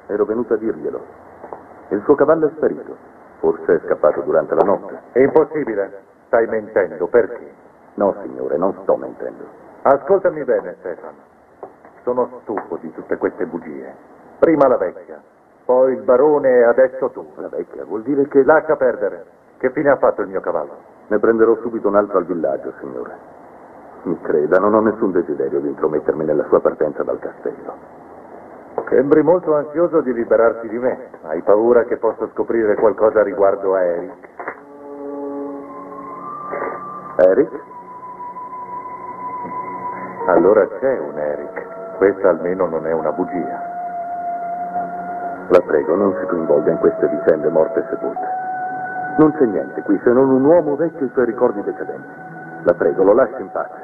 ero venuto a dirglielo. Il suo cavallo è sparito. Forse è scappato durante la notte. È impossibile. Stai mentendo, perché? No, signore, non sto mentendo. Ascoltami bene, Stefano. Sono stufo di tutte queste bugie. Prima la vecchia, poi il barone e adesso tu. La vecchia vuol dire che... Lascia perdere. Che fine ha fatto il mio cavallo? Ne prenderò subito un altro al villaggio, signore. Mi creda, non ho nessun desiderio di intromettermi nella sua partenza dal castello. Sembri molto ansioso di liberarti di me. Hai paura che possa scoprire qualcosa riguardo a Eric? Eric? Allora c'è un Eric. Questa almeno non è una bugia. La prego, non si coinvolga in queste vicende morte e sepolte. Non c'è niente qui se non un uomo vecchio e i suoi ricordi decadenti. La prego, lo lasci in pace.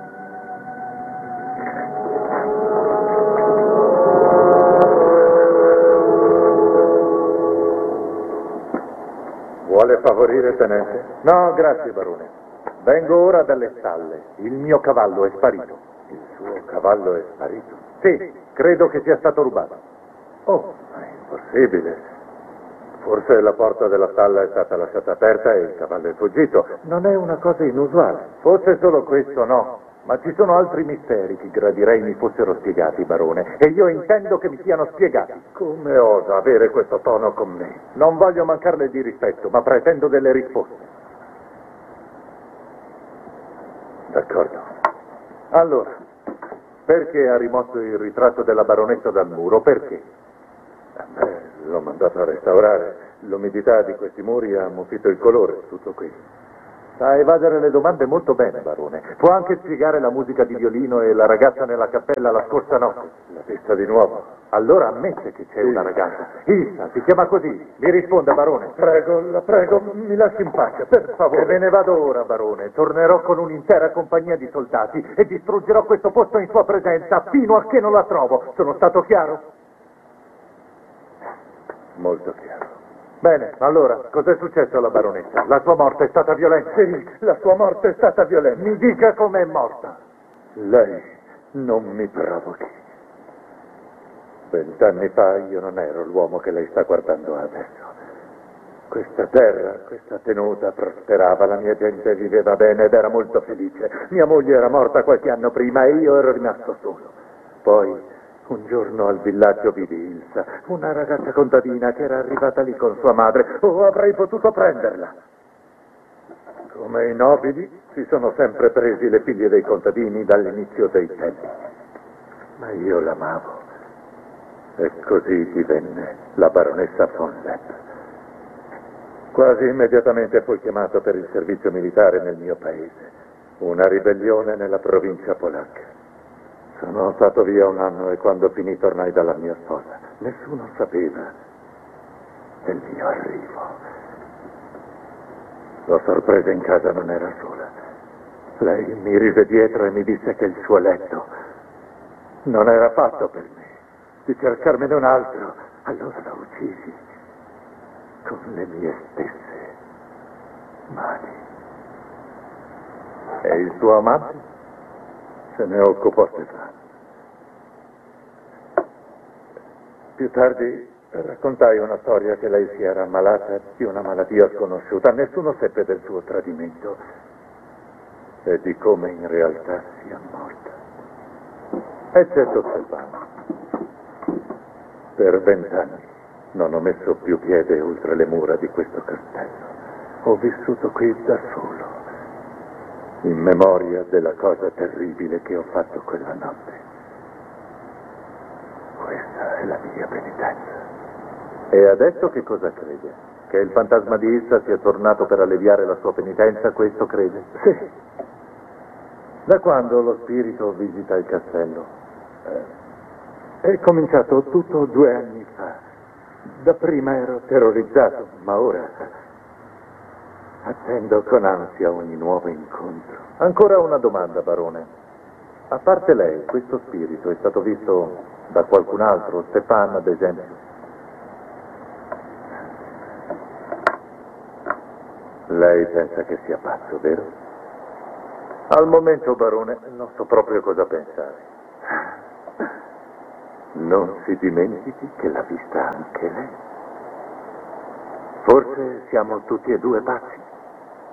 Vuole favorire, tenente? No, grazie, barone. Vengo ora dalle stalle. Il mio cavallo è sparito. Il suo cavallo è sparito? Sì, credo che sia stato rubato. Oh, ma è impossibile. Forse la porta della stalla è stata lasciata aperta e il cavallo è fuggito. Non è una cosa inusuale. Fosse solo questo, no. Ma ci sono altri misteri che gradirei mi fossero spiegati, barone. E io intendo che mi siano spiegati. Come osa avere questo tono con me? Non voglio mancarle di rispetto, ma pretendo delle risposte. D'accordo. Allora, perché ha rimosso il ritratto della baronessa dal muro? Perché? L'ho mandato a restaurare. L'umidità di questi muri ha ammuffito il colore, tutto qui. Sa evadere le domande molto bene, barone. Può anche spiegare la musica di violino e la ragazza nella cappella la scorsa notte? L'ha vista di nuovo. Allora ammette che c'è una ragazza. Ilsa, si chiama così. Mi risponda, barone. Prego, la prego, mi lasci in pace, per favore. E me ne vado ora, barone. Tornerò con un'intera compagnia di soldati e distruggerò questo posto in sua presenza fino a che non la trovo. Sono stato chiaro? Molto chiaro. Bene, allora, cos'è successo alla baronessa? La sua morte è stata violenta? Sì, la sua morte è stata violenta. Mi dica com'è morta. Lei non mi provochi. 20 anni fa io non ero l'uomo che lei sta guardando adesso. Questa terra, questa tenuta prosperava, la mia gente viveva bene ed era molto felice. Mia moglie era morta qualche anno prima e io ero rimasto solo. Poi un giorno al villaggio vidi Ilsa, una ragazza contadina che era arrivata lì con sua madre. Oh, avrei potuto prenderla. Come i nobili si sono sempre presi le figlie dei contadini dall'inizio dei tempi. Ma io l'amavo. E così divenne la baronessa von Lepp. Quasi immediatamente fui chiamato per il servizio militare nel mio paese. Una ribellione nella provincia polacca. Sono stato via un anno e quando finì tornai dalla mia sposa. Nessuno sapeva del mio arrivo. L'ho sorpresa in casa, non era sola. Lei mi rise dietro e mi disse che il suo letto non era fatto per me, di cercarmene un altro. Allora la uccisi con le mie stesse mani. E il suo amante? Se ne occupò Stefano. Più tardi raccontai una storia che lei si era ammalata di una malattia sconosciuta. Nessuno seppe del suo tradimento e di come in realtà sia morta. Eccetto Stefano. Per 20 anni non ho messo più piede oltre le mura di questo castello. Ho vissuto qui da solo, in memoria della cosa terribile che ho fatto quella notte. Questa è la mia penitenza. E adesso che cosa crede? Che il fantasma di Ilsa sia tornato per alleviare la sua penitenza, questo crede? Sì. Da quando lo spirito visita il castello? È cominciato tutto 2 anni fa. Dapprima ero terrorizzato, ma ora attendo con ansia ogni nuovo incontro. Ancora una domanda, barone. A parte lei, questo spirito è stato visto da qualcun altro, Stefan ad esempio? Lei pensa che sia pazzo, vero? Al momento, barone, non so proprio cosa pensare. Non si dimentichi che l'ha vista anche lei. Forse siamo tutti e due pazzi.